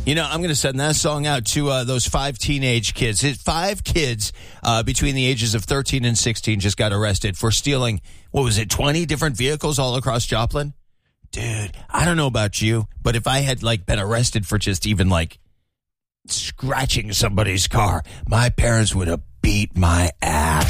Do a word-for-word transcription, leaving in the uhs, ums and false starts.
You know, I'm going to send that song out to uh, those five teenage kids. It, five kids uh, between the ages of thirteen and sixteen just got arrested for stealing, what was it, twenty different vehicles all across Joplin? Dude, I don't know about you, but if I had, like, been arrested for just even, like, scratching somebody's car, my parents would have beat my ass.